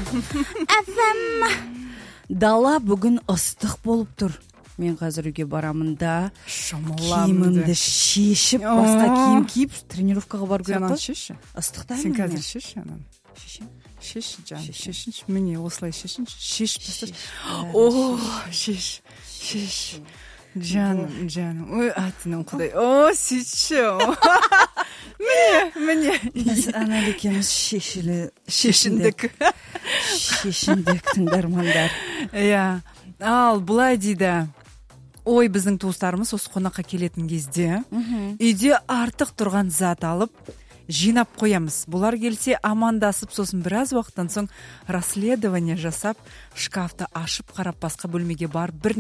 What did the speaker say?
Дала бүгін ыстық болып тұр. Мен қазір үйге барамын да киімімді шешіп, басқа киім киіп, тренировкаға барып керек қой. Ыстықта сен қазір шеш анан. Шеш жан, шешінші. Міне осылай шешінші. Шеш басташ. О, шеш. Жаным. Ой, атының құдай. О, сөйтші. Міне. Біз аналикеміз шешіндік тыңдармандар. Иә. Ал бұлай дейді. Ой, біздің туыстарымыз осы қонаққа келетін кезде үйде артық тұрған зат алып жинап қоямыз. Бұлар келсе амандасып, сосын біраз уақыттан соң расследование жасап, шкафты ашып қарап басқа бөлмеге барып бір